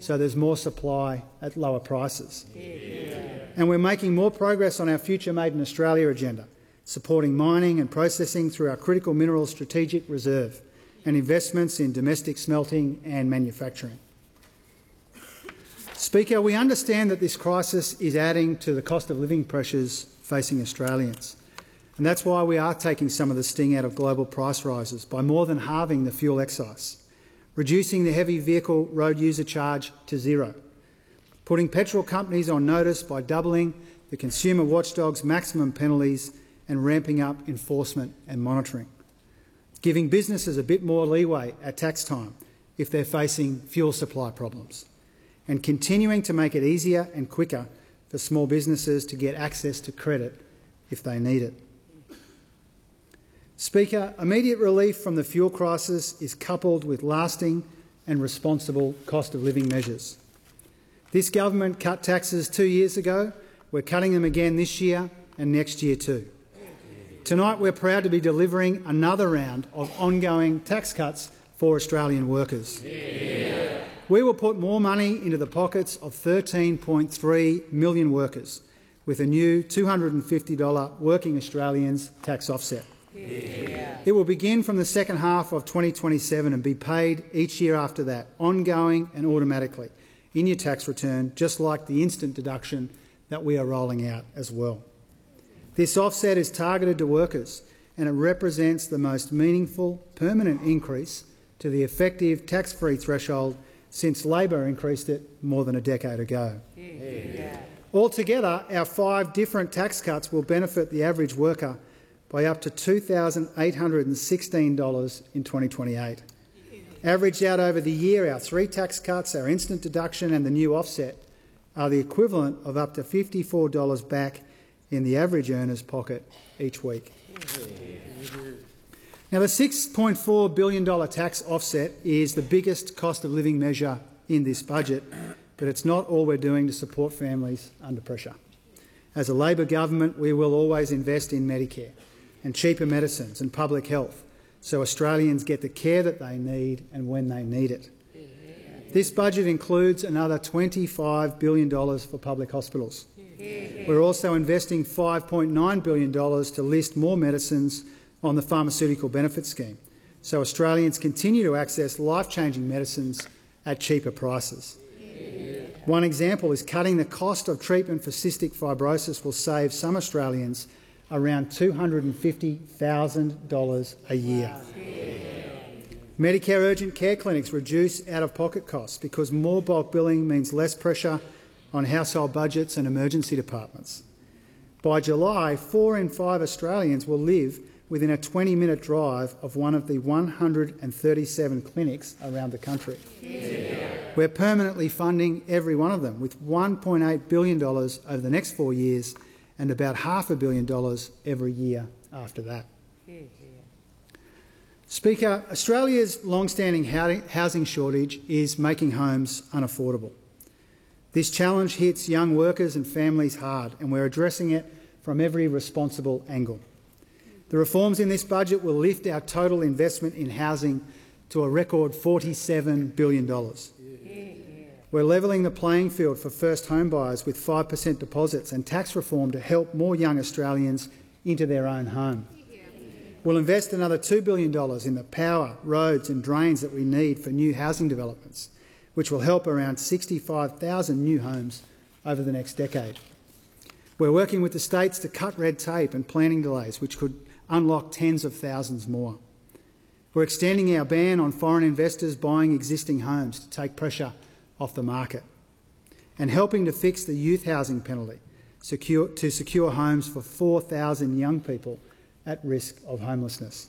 so there's more supply at lower prices. And we're making more progress on our Future Made in Australia agenda, supporting mining and processing through our critical minerals strategic reserve and investments in domestic smelting and manufacturing. Speaker, we understand that this crisis is adding to the cost of living pressures facing Australians, and that's why we are taking some of the sting out of global price rises by more than halving the fuel excise, reducing the heavy vehicle road user charge to zero, putting petrol companies on notice by doubling the consumer watchdog's maximum penalties and ramping up enforcement and monitoring, giving businesses a bit more leeway at tax time if they're facing fuel supply problems, and continuing to make it easier and quicker for small businesses to get access to credit if they need it. Speaker, immediate relief from the fuel crisis is coupled with lasting and responsible cost of living measures. This government cut taxes 2 years ago. We're cutting them again this year and next year too. Tonight we're proud to be delivering another round of ongoing tax cuts for Australian workers. We will put more money into the pockets of 13.3 million workers with a new $250 Working Australians tax offset. It will begin from the second half of 2027 and be paid each year after that, ongoing and automatically, in your tax return, just like the instant deduction that we are rolling out as well. This offset is targeted to workers, and it represents the most meaningful, permanent increase to the effective tax-free threshold since Labor increased it more than a decade ago. Altogether, our 5 different tax cuts will benefit the average worker by up to $2,816 in 2028. Averaged out over the year, our 3 tax cuts, our instant deduction and the new offset are the equivalent of up to $54 back in the average earner's pocket each week. Now, the $6.4 billion tax offset is the biggest cost of living measure in this budget, but it's not all we're doing to support families under pressure. As a Labor government, we will always invest in Medicare and cheaper medicines and public health so Australians get the care that they need and when they need it. This budget includes another $25 billion for public hospitals. We're also investing $5.9 billion to list more medicines on the Pharmaceutical Benefits Scheme, so Australians continue to access life-changing medicines at cheaper prices. One example is cutting the cost of treatment for cystic fibrosis will save some Australians around $250,000 a year. Medicare urgent care clinics reduce out-of-pocket costs because more bulk billing means less pressure on household budgets and emergency departments. By July, 4 in 5 Australians will live within a 20-minute drive of one of the 137 clinics around the country. We're permanently funding every one of them with $1.8 billion over the next 4 years and about $500 million every year after that. Speaker, Australia's long-standing housing shortage is making homes unaffordable. This challenge hits young workers and families hard, and we're addressing it from every responsible angle. The reforms in this budget will lift our total investment in housing to a record $47 billion. We're levelling the playing field for first home buyers with 5% deposits and tax reform to help more young Australians into their own home. We'll invest another $2 billion in the power, roads and drains that we need for new housing developments, which will help around 65,000 new homes over the next decade. We're working with the states to cut red tape and planning delays, which could unlock tens of thousands more. We're extending our ban on foreign investors buying existing homes to take pressure off the market, and helping to fix the youth housing penalty to secure homes for 4,000 young people at risk of homelessness.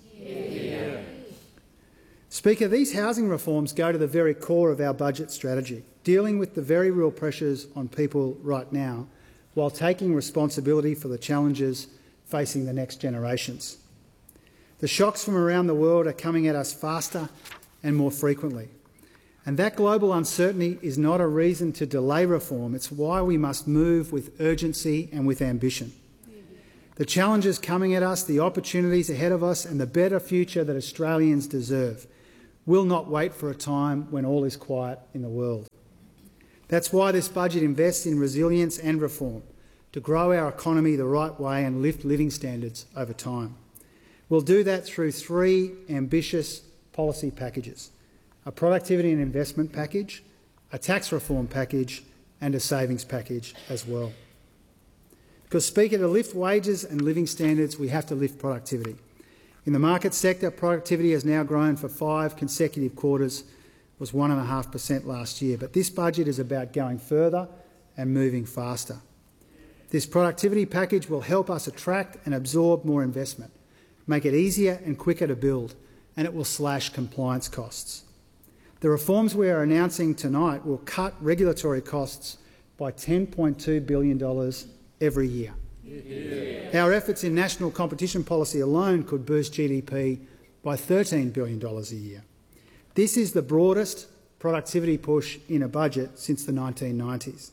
Speaker, these housing reforms go to the very core of our budget strategy, dealing with the very real pressures on people right now while taking responsibility for the challenges facing the next generations. The shocks from around the world are coming at us faster and more frequently. And that global uncertainty is not a reason to delay reform. It's why we must move with urgency and with ambition. The challenges coming at us, the opportunities ahead of us and the better future that Australians deserve will not wait for a time when all is quiet in the world. That's why this budget invests in resilience and reform, to grow our economy the right way and lift living standards over time. We'll do that through three ambitious policy packages: a productivity and investment package, a tax reform package and a savings package as well. Because, Speaker, to lift wages and living standards, we have to lift productivity. In the market sector, productivity has now grown for 5 consecutive quarters, was 1.5% last year. But this budget is about going further and moving faster. This productivity package will help us attract and absorb more investment, make it easier and quicker to build, and it will slash compliance costs. The reforms we are announcing tonight will cut regulatory costs by $10.2 billion every year. Yeah. Our efforts in national competition policy alone could boost GDP by $13 billion a year. This is the broadest productivity push in a budget since the 1990s.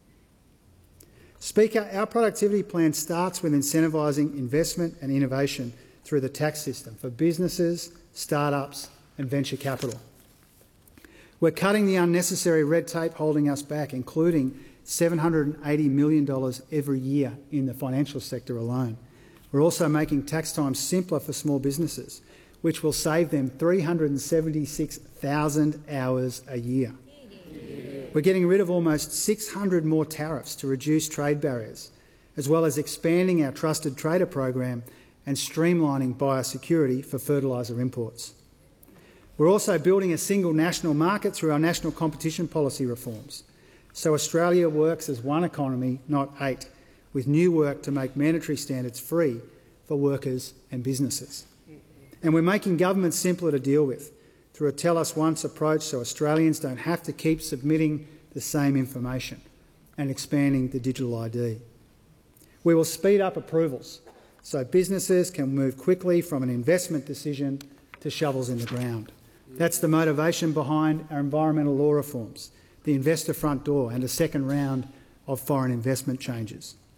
Speaker, our productivity plan starts with incentivising investment and innovation through the tax system for businesses, start-ups and venture capital. We're cutting the unnecessary red tape holding us back, including $780 million every year in the financial sector alone. We're also making tax time simpler for small businesses, which will save them 376,000 hours a year. We're getting rid of almost 600 more tariffs to reduce trade barriers, as well as expanding our Trusted Trader program and streamlining biosecurity for fertiliser imports. We're also building a single national market through our national competition policy reforms, so Australia works as one economy, not 8, with new work to make mandatory standards free for workers and businesses. And we're making government simpler to deal with through a tell us once approach, so Australians don't have to keep submitting the same information, and expanding the digital ID. We will speed up approvals so businesses can move quickly from an investment decision to shovels in the ground. That's the motivation behind our environmental law reforms, the investor front door and a second round of foreign investment changes.